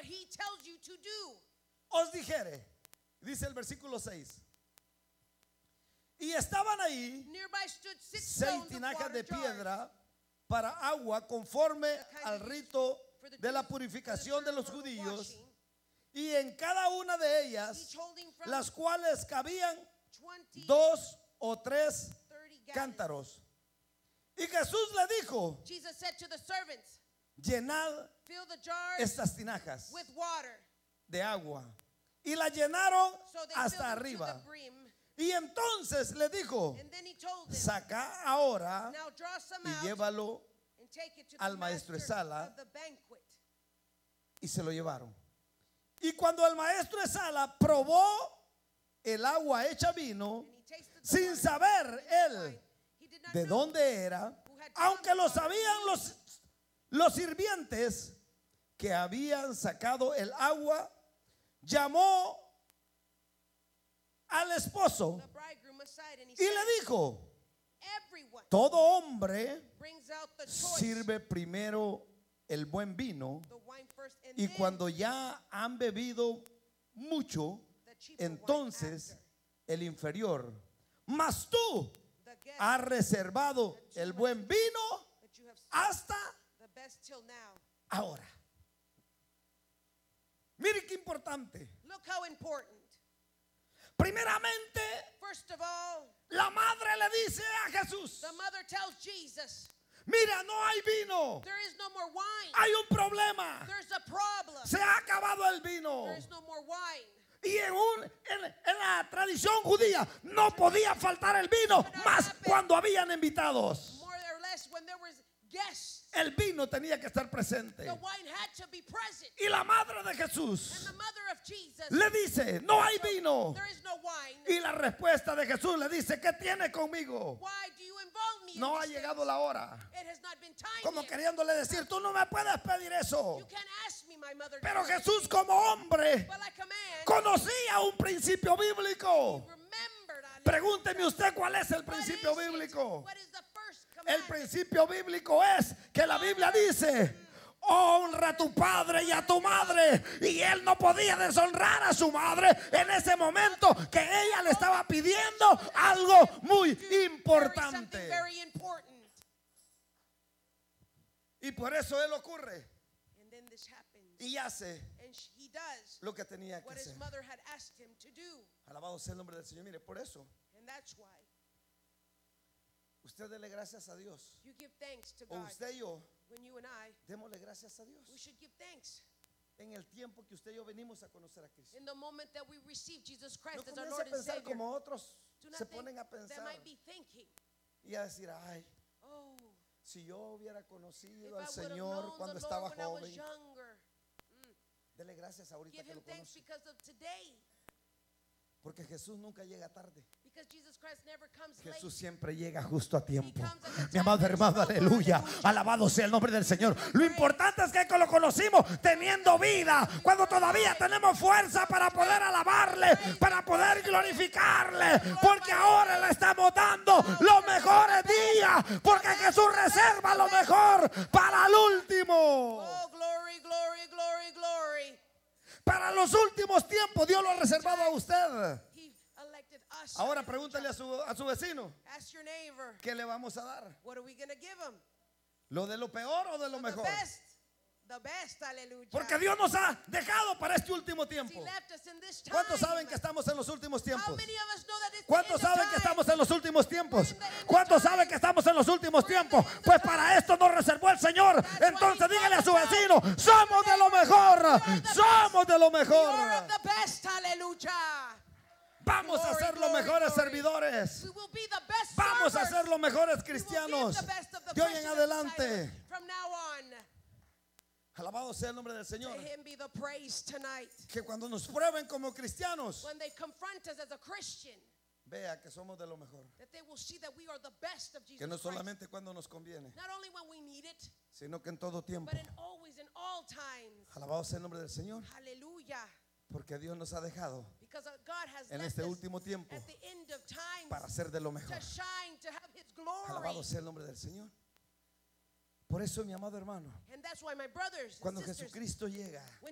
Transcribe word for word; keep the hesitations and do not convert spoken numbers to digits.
what he tells you to do. Os dijere, dice el versículo seis, y estaban ahí Nearby stood six seis stones of tinajas water de jars piedra para agua conforme al rito de la purificación de los judíos, y en cada una de ellas, each holding from las cuales cabían twenty, dos o tres thirty gallons. cántaros. Y Jesús le dijo, Jesus said to the servants, llenad fill the jars estas tinajas with water. de agua. Y la llenaron So they hasta filled them to arriba. the brim. Y entonces le dijo, And then he told them, saca ahora now draw some y out llévalo, and take it to al the maestro master Esala. of the banquet. y se lo llevaron. Y cuando el maestro Esala probó el agua hecha vino, And he tasted the sin water saber and él wine. He did not de know dónde era, who had aunque drawn lo the water. sabían los, los sirvientes que habían sacado el agua, llamó al esposo The bridegroom aside and he y said, le dijo, everyone todo hombre brings out the choice, sirve primero el buen vino, the wine first, and y then cuando ya han bebido mucho, the cheaper wine entonces after. el inferior. Mas tú The guest has reservado el buen vino that you have served hasta the best till now. ahora. Mire qué importante. Look how important. Primeramente, First of all, la madre le dice a Jesús, the mother tells Jesus, mira, no hay vino, there is no more wine. hay un problema, There's a problem. se ha acabado el vino. There is no more wine. Y en, un, en, en la tradición judía no podía faltar el vino, más cuando habían invitados. More or less, when there was guests, El vino tenía que estar presente. the wine had to be present. Y la madre de And Jesús the mother of Jesus, le dice, no hay vino. there is no wine. Y la respuesta de Jesús le dice, ¿qué tiene conmigo? Why do you involve me in No ha these llegado things? la hora. It has not been time Como yet. queriéndole decir, tú no me puedes pedir eso. You can't ask me, my mother. to Pero do this. Jesús como hombre But like a man, conocía un principio bíblico. remembered. Hallelujah. Pregúnteme usted cuál es el What principio is it? bíblico. What is the first El commandment? principio bíblico es que la Biblia dice, honra a tu padre y a tu madre. Y él no podía deshonrar a su madre en ese momento que ella le estaba pidiendo algo muy Very something importante. very important. Y por eso él ocurre And then this happens. y hace And sh- he does lo que tenía que what his hacer. mother had asked him to do. Alabado sea el nombre del Señor. Mire, por eso And that's why usted dele gracias a Dios. you give thanks to O God. usted y yo, When you and I, démosle gracias a Dios. we should give thanks. En el tiempo que usted y yo venimos a conocer a Cristo. In the moment that we receive Jesus No Christ as our comience Lord a and pensar Savior, como otros do not se think ponen a that pensar might be thinking, y a decir, ay, oh, si yo hubiera if conocido I al would have Señor known cuando the estaba Lord when I was joven, younger. dele gracias ahorita Give que him lo thanks conoce. because of today. Porque Jesús nunca llega tarde. Because Jesus Christ never comes late. Jesús siempre llega justo a tiempo. He comes at the Mi time amado that hermano, it's over. aleluya. Aleluya. Alabado sea el nombre del Señor. Lo importante es que lo conocimos teniendo vida, cuando todavía tenemos fuerza para poder alabarle, para poder glorificarle, porque ahora le estamos dando los mejores días, porque Jesús reserva lo mejor para el último. Oh, glory, glory, glory, glory. Para los últimos tiempos Dios lo ha reservado a usted. He elected us. Ahora pregúntale a su, a su vecino, Ask your neighbor, ¿qué le vamos a dar? what are we going to give him? ¿Lo de lo peor o de lo The mejor? best. The best, hallelujah. Porque Dios nos ha dejado para este último He tiempo. left us in this time. ¿Cuántos saben que estamos en los últimos How tiempos? many of us know that it's ¿Cuántos the end of saben que time? estamos en los últimos tiempos? ¿Cuántos saben que estamos en los últimos tiempos? Pues para esto nos reservó el Señor. Entonces dígale a su vecino, somos de lo mejor. Somos de lo We are mejor. of the best, hallelujah. Vamos a ser los mejores servidores. We will be the best Vamos a servers. ser los mejores We will cristianos. give the best of the De hoy en Christian adelante. disciples from now on. Alabado sea el nombre del To Señor. him be the praise tonight. Que cuando nos prueben como cristianos, When they confront us as a Christian, vea que somos de lo mejor. that they will see that we are the best of Jesus Que no Christ. solamente cuando nos conviene, Not only when we need it, sino que en todo tiempo. but in always, in all times. Alabado sea el nombre del Señor. Hallelujah. Porque Dios nos ha dejado Because uh, God has en left este us último tiempo at the end of time para ser de lo mejor. to shine, to have His glory. Alabado sea el nombre del Señor. Por eso, mi amado hermano, And that's why, my brothers and cuando sisters, Jesucristo llega,